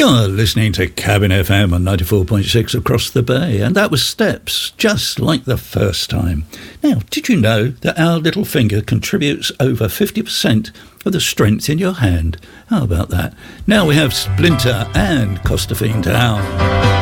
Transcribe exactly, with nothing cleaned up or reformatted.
You're listening to Cabin F M on ninety-four point six across the bay, and that was Steps, just like the first time. Now, did you know that our little finger contributes over fifty percent of the strength in your hand? How about that? Now we have Splinter and Costa Fiend Down.